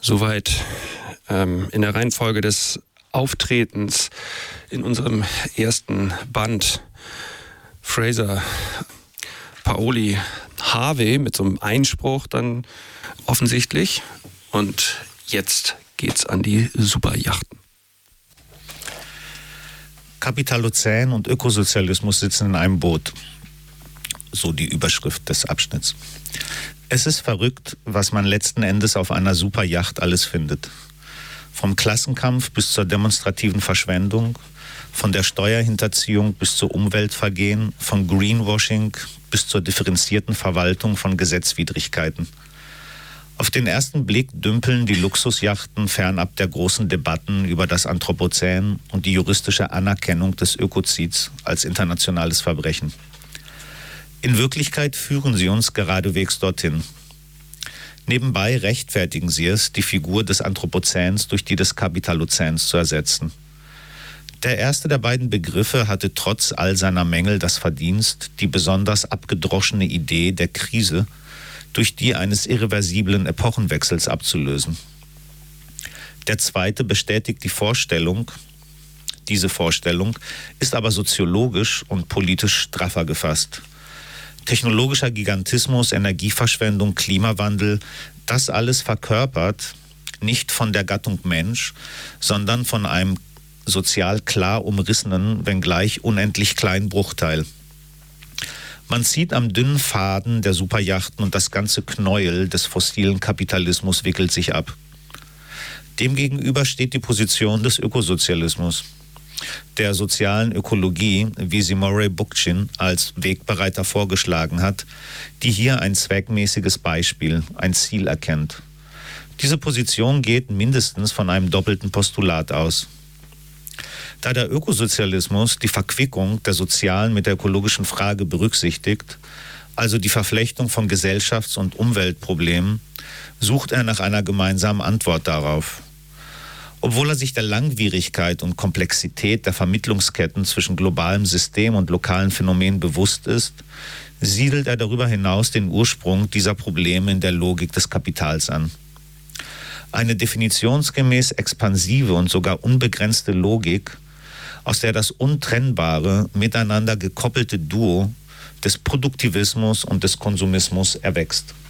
Soweit in der Reihenfolge des Auftretens in unserem ersten Band. Fraser, Paoli, Harvey mit so einem Einspruch dann offensichtlich. Und jetzt geht's an die Superjachten. Kapitalozän und Ökosozialismus sitzen in einem Boot. So die Überschrift des Abschnitts. Es ist verrückt, was man letzten Endes auf einer Superjacht alles findet. Vom Klassenkampf bis zur demonstrativen Verschwendung, von der Steuerhinterziehung bis zur Umweltvergehen, von Greenwashing bis zur differenzierten Verwaltung von Gesetzwidrigkeiten. Auf den ersten Blick dümpeln die Luxusjachten fernab der großen Debatten über das Anthropozän und die juristische Anerkennung des Ökozids als internationales Verbrechen. In Wirklichkeit führen sie uns geradewegs dorthin. Nebenbei rechtfertigen sie es, die Figur des Anthropozäns durch die des Kapitalozäns zu ersetzen. Der erste der beiden Begriffe hatte trotz all seiner Mängel das Verdienst, die besonders abgedroschene Idee der Krise durch die eines irreversiblen Epochenwechsels abzulösen. Der zweite bestätigt die Vorstellung, diese Vorstellung ist aber soziologisch und politisch straffer gefasst. Technologischer Gigantismus, Energieverschwendung, Klimawandel, das alles verkörpert nicht von der Gattung Mensch, sondern von einem sozial klar umrissenen, wenngleich unendlich kleinen Bruchteil. Man zieht am dünnen Faden der Superjachten und das ganze Knäuel des fossilen Kapitalismus wickelt sich ab. Demgegenüber steht die Position des Ökosozialismus, der sozialen Ökologie, wie sie Murray Bookchin als Wegbereiter vorgeschlagen hat, die hier ein zweckmäßiges Beispiel, ein Ziel erkennt. Diese Position geht mindestens von einem doppelten Postulat aus. Da der Ökosozialismus die Verquickung der sozialen mit der ökologischen Frage berücksichtigt, also die Verflechtung von Gesellschafts- und Umweltproblemen, sucht er nach einer gemeinsamen Antwort darauf. Obwohl er sich der Langwierigkeit und Komplexität der Vermittlungsketten zwischen globalem System und lokalen Phänomenen bewusst ist, siedelt er darüber hinaus den Ursprung dieser Probleme in der Logik des Kapitals an. Eine definitionsgemäß expansive und sogar unbegrenzte Logik, aus der das untrennbare, miteinander gekoppelte Duo des Produktivismus und des Konsumismus erwächst.